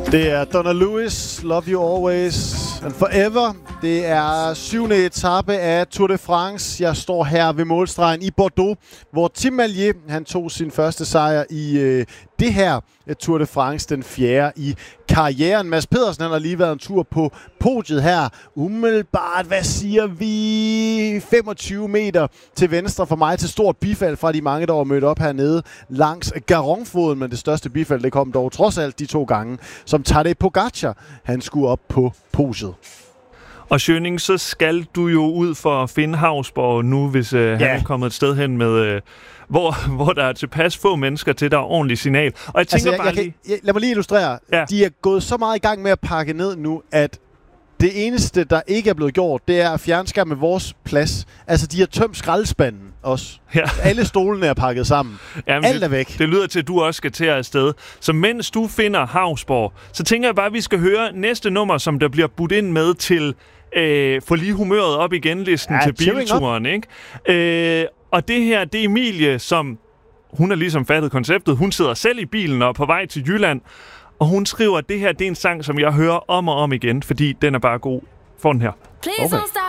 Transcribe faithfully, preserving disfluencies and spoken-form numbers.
Det er Donna Lewis, Love You Always and Forever. Det er syvende etape af Tour de France. Jeg står her ved målstregen i Bordeaux, hvor Tim Mallier han tog sin første sejr i øh, det her Tour de France, den fjerde i karrieren. Mads Pedersen han har lige været en tur på podiet her. Umiddelbart, hvad siger vi? femogtyve meter til venstre for mig til stort bifald fra de mange, der var mødt op hernede langs Garonne-floden. Men det største bifald, det kom dog trods alt de to gange, som Tadej Pogačar han skulle op på podiet. Og Schøning, så skal du jo ud for at finde Hausborg nu, hvis øh, han er kommet et sted hen med, øh, hvor, hvor der er tilpas få mennesker til, der er ordentligt signal. Og jeg tænker altså, jeg, bare jeg lige... Kan, jeg, lad mig lige illustrere. Ja. De er gået så meget i gang med at pakke ned nu, at det eneste, der ikke er blevet gjort, det er at fjernskærme vores plads. Altså, de har tømt skraldespanden også. Ja. Alle stolene er pakket sammen. Jamen, alt er væk. Det, det lyder til, at du også skal til at afsted. Så mens du finder Hausborg, så tænker jeg bare, at vi skal høre næste nummer, som der bliver budt ind med til øh, få lige humøret op igen listen ja, til bilturen. Ikke? Øh, og det her, det er Emilie, som hun har ligesom fattet konceptet. Hun sidder selv i bilen og på vej til Jylland. Og hun skriver, at det her det er en sang, som jeg hører om og om igen, fordi den er bare god. For den her. Okay.